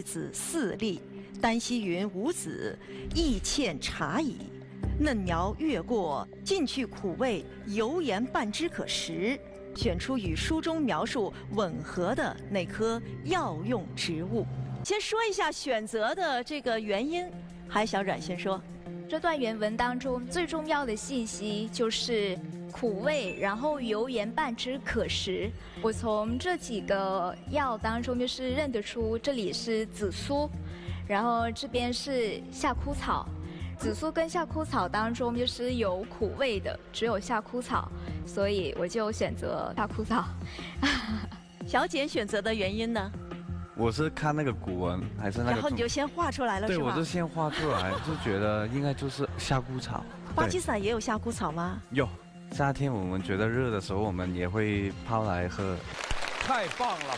子4粒，丹溪云5子，意欠茶矣。嫩苗越过，进去苦味，油盐拌之可食。选出与书中描述吻合的那棵药用植物。先说一下选择的这个原因，还小冉先说。 这段原文当中最重要的信息就是苦味，然后油盐拌之可食。我从这几个药当中就是认得出，这里是紫苏，然后这边是夏枯草。紫苏跟夏枯草当中就是有苦味的，只有夏枯草，所以我就选择夏枯草。 小简选择的原因呢？ 我是看那个古文还是那个， 然后你就先画出来了， 对， 是吧？ 我就先画出来，就觉得应该就是夏枯草。 巴基斯坦也有夏枯草吗？ 有，夏天我们觉得热的时候，我们也会泡来喝。 太棒了！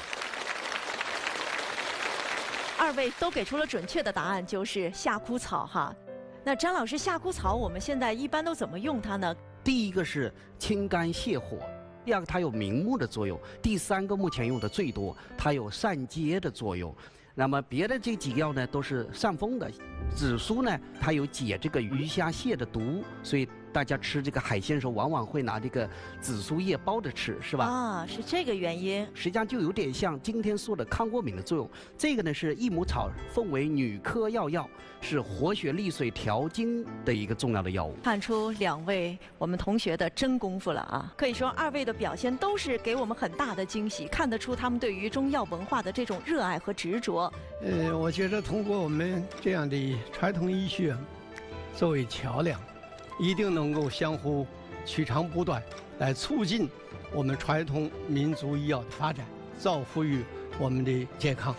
二位都给出了准确的答案，就是夏枯草哈。那张老师，夏枯草我们现在一般都怎么用它呢？ 第一个是清肝泻火，第二个它有明目的作用，第三个目前用的最多，它有散结的作用。那么别的这几个药呢都是散风的，紫苏呢它有解这个鱼虾蟹的毒，所以大家吃这个海鲜的时候往往会拿这个紫苏叶包着吃，是吧？ 啊，是这个原因。 实际上就有点像今天说的抗过敏的作用。这个呢是益母草，奉为女科药，是活血利水调经的一个重要的药物。 看出两位我们同学的真功夫了啊！可以说二位的表现都是给我们很大的惊喜，看得出他们对于中药文化的这种热爱和执着。 我觉得通过我们这样的传统医学作为桥梁，一定能够相互取长补短，来促进我们传统民族医药的发展，造福于我们的健康。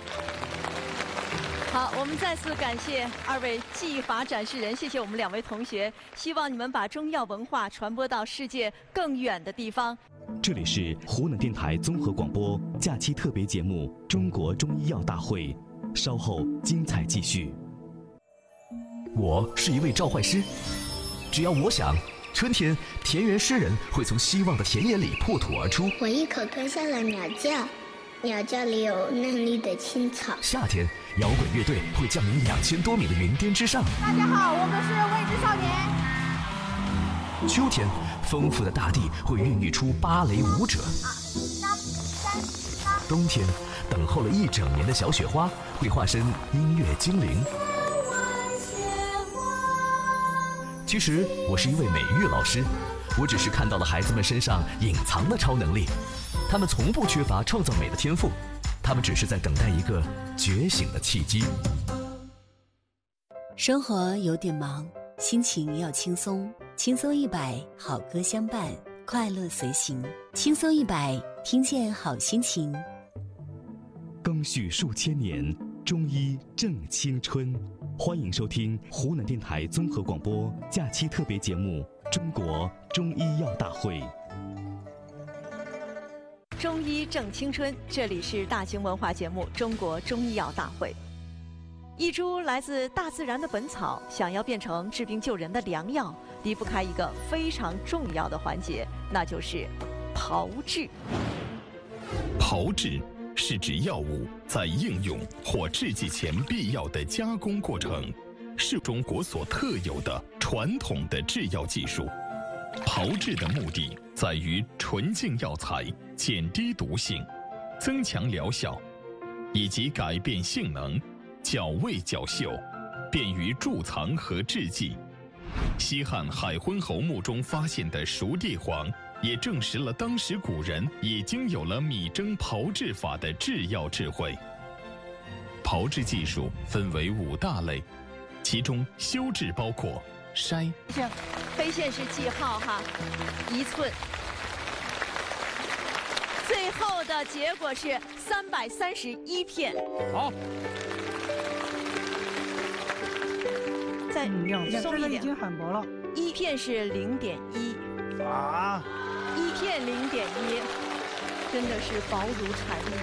好，我们再次感谢二位技法展示人，谢谢我们两位同学，希望你们把中药文化传播到世界更远的地方。 这里是湖南电台综合广播假期特别节目《中国中医药大会》，稍后精彩继续。 我是一位召唤师，只要我想，春天田园诗人会从希望的田野里破土而出。 我一口吞下了鸟叫，鸟叫里有嫩绿的青草。 夏天摇滚乐队会降临2000多米的云巅之上。 大家好，我们是未知少年。 秋天，丰富的大地会孕育出芭蕾舞者。冬天，等候了一整年的小雪花会化身音乐精灵。其实我是一位美育老师，我只是看到了孩子们身上隐藏的超能力，他们从不缺乏创造美的天赋，他们只是在等待一个觉醒的契机。 生活有点忙，心情要轻松，轻松100，好歌相伴，快乐随行。轻松100，听见好心情。 更续数千年，中医正青春。欢迎收听湖南电台综合广播假期特别节目《中国中医药大会》。 中医正青春，这里是大型文化节目《中国中医药大会》。一株来自大自然的本草，想要变成治病救人的良药，离不开一个非常重要的环节，那就是炮制。 炮制是指药物在应用或制剂前必要的加工过程，是中国所特有的传统的制药技术。炮制的目的在于纯净药材，减低毒性，增强疗效，以及改变性能，较味较嗅，便于贮藏和制剂。西汉海昏侯墓中发现的熟地黄，也证实了当时古人已经有了米蒸炮制法的制药智慧。炮制技术分为5大类，其中修制包括筛。 黑线是记号哈，1寸。最后的结果是331片。 好。 再松一点， 已经很薄了。 1片是0.1。 啊 ！1片0.1，真的是薄如蝉翼。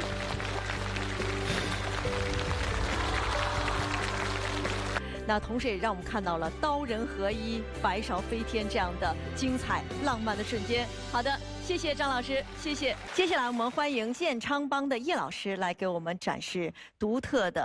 那同时也让我们看到了刀人合一、白芍飞天这样的精彩浪漫的瞬间。好的，谢谢张老师，谢谢。接下来我们欢迎建昌帮的叶老师来给我们展示独特的